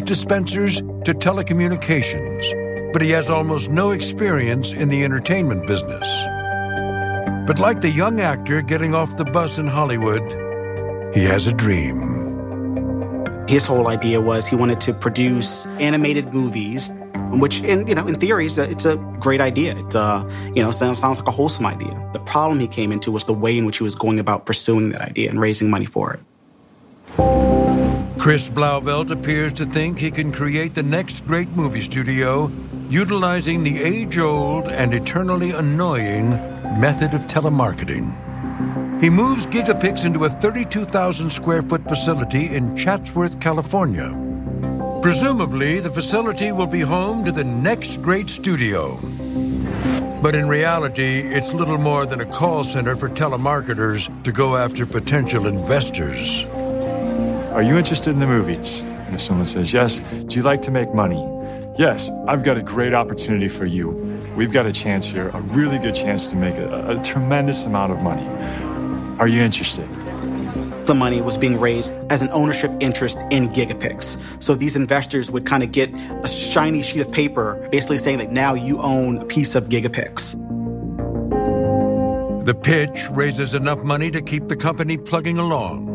dispensers to telecommunications, but he has almost no experience in the entertainment business. But like the young actor getting off the bus in Hollywood, he has a dream. His whole idea was he wanted to produce animated movies, which, in theory, it's a great idea. It sounds like a wholesome idea. The problem he came into was the way in which he was going about pursuing that idea and raising money for it. Chris Blauvelt appears to think he can create the next great movie studio utilizing the age-old and eternally annoying method of telemarketing. He moves Gigapix into a 32,000-square-foot facility in Chatsworth, California. Presumably, the facility will be home to the next great studio. But in reality, it's little more than a call center for telemarketers to go after potential investors. Are you interested in the movies? And if someone says yes, do you like to make money? Yes, I've got a great opportunity for you. We've got a chance here, a really good chance to make a tremendous amount of money. Are you interested? The money was being raised as an ownership interest in Gigapix. So these investors would kind of get a shiny sheet of paper basically saying that now you own a piece of Gigapix. The pitch raises enough money to keep the company plugging along.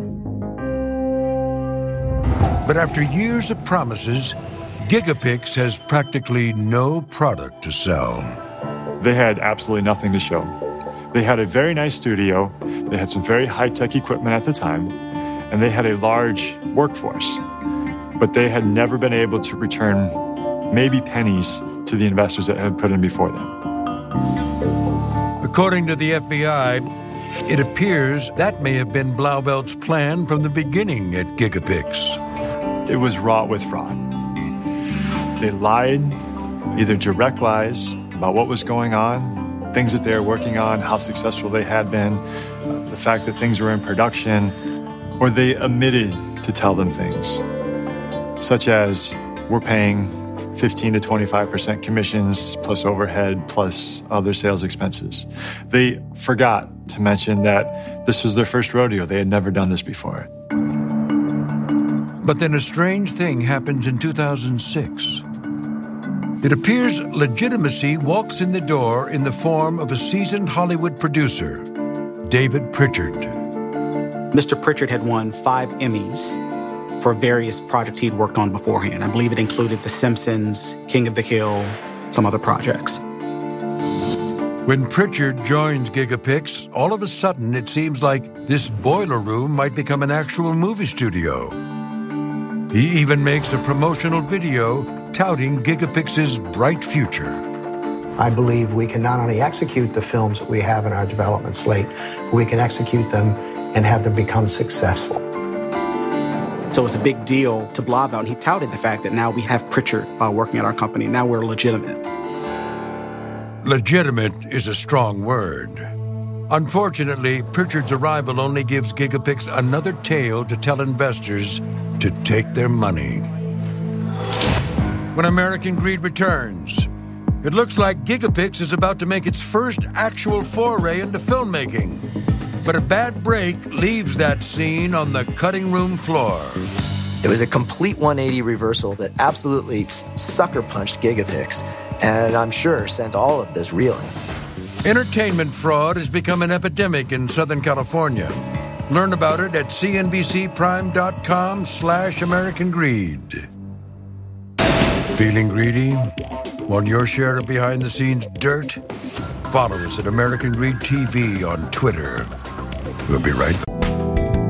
But after years of promises, Gigapix has practically no product to sell. They had absolutely nothing to show. They had a very nice studio, they had some very high-tech equipment at the time, and they had a large workforce. But they had never been able to return maybe pennies to the investors that had put in before them. According to the FBI, it appears that may have been Blauvelt's plan from the beginning at Gigapix. It was wrought with fraud. They lied, either direct lies about what was going on, things that they were working on, how successful they had been, the fact that things were in production, or they omitted to tell them things, such as we're paying 15 to 25% commissions plus overhead plus other sales expenses. They forgot to mention that this was their first rodeo. They had never done this before. But then a strange thing happens in 2006. It appears legitimacy walks in the door in the form of a seasoned Hollywood producer, David Pritchard. Mr. Pritchard had won 5 Emmys for various projects he'd worked on beforehand. I believe it included The Simpsons, King of the Hill, some other projects. When Pritchard joins Gigapix, all of a sudden it seems like this boiler room might become an actual movie studio. He even makes a promotional video touting Gigapix's bright future. I believe we can not only execute the films that we have in our development slate, but we can execute them and have them become successful. So it's a big deal to Blauvelt, and he touted the fact that now we have Pritchard working at our company. Now we're legitimate. Legitimate is a strong word. Unfortunately, Pritchard's arrival only gives Gigapix another tale to tell investors to take their money. When American Greed returns, it looks like Gigapix is about to make its first actual foray into filmmaking. But a bad break leaves that scene on the cutting room floor. It was a complete 180 reversal that absolutely sucker punched Gigapix, and I'm sure sent all of this reeling. Entertainment fraud has become an epidemic in Southern California. Learn about it at cnbcprime.com/American Greed. Feeling greedy? Want your share of behind-the-scenes dirt? Follow us at American Greed TV on Twitter. We'll be right back.